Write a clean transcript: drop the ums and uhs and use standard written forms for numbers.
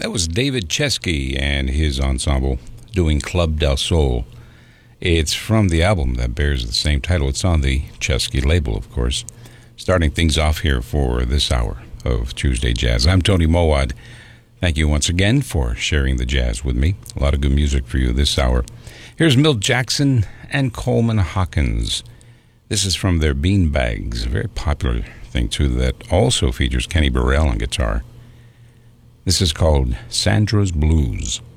That was David Chesky and his ensemble doing Club del Sol. It's from the album that bears the same title. It's on the Chesky label, of course. Starting things off here for this hour of Tuesday Jazz. I'm Tony Mowad. Thank you once again for sharing the jazz with me. A lot of good music for you this hour. Here's Milt Jackson and Coleman Hawkins. This is from their Beanbags, a very popular thing too that also features Kenny Burrell on guitar. This is called Sandra's Blues.